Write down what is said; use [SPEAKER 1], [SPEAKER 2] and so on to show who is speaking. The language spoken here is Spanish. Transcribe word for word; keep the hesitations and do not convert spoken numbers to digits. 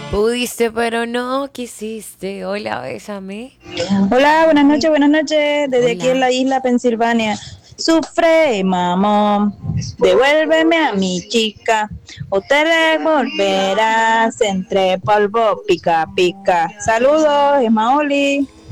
[SPEAKER 1] Pudiste, pero no quisiste. Hola, bésame.
[SPEAKER 2] Hola, buenas noches, buenas noches, desde aquí en
[SPEAKER 1] Hola.
[SPEAKER 2] la isla Pensilvania. Sufre, mamón, devuélveme a mi chica, o te devolverás entre polvo pica pica. Saludos, Emaoli.